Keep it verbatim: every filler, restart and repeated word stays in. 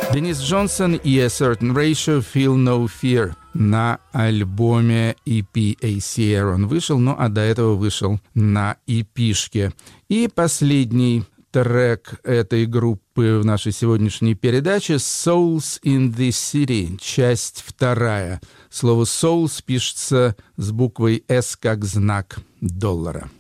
Денис Джонсон и A Certain Ratio Feel No Fear на альбоме и пи эй си Air он вышел, ну а до этого вышел на и пи-шке. И последний трек этой группы в нашей сегодняшней передаче «Souls in the City», часть вторая. Слово «souls» пишется с буквой «S» как знак доллара.